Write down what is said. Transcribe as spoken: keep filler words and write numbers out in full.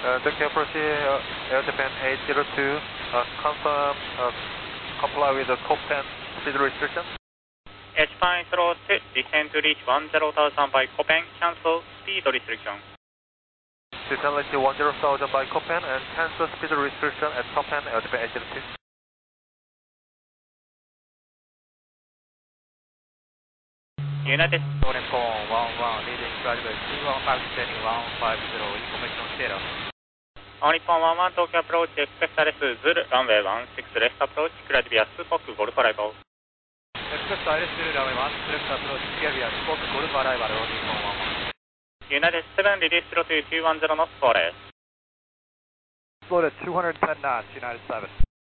Uh, Tokyo approach uh, Air Japan eight zero two, uh, confirm, uh, comply with the Copan speed restriction. H five zero two, descend to reach one zero thousand by Copan, cancel speed restriction. Descend to one zero thousand by Copan and cancel speed restriction at Copan Air Japan eight zero two. United Nippon one one, leading flight two one five descending one five zero, information zero. All Nippon one one, Tokyo approach, expect S Zulu, runway one six left approach, cleared via Spock, Golf arrival. Expect S Zulu, runway one six left approach, cleared via Spock, Golf arrival, Nippon one one. United seven, release zero two two one zero knots, four S. Float at two hundred ten knots, United seven.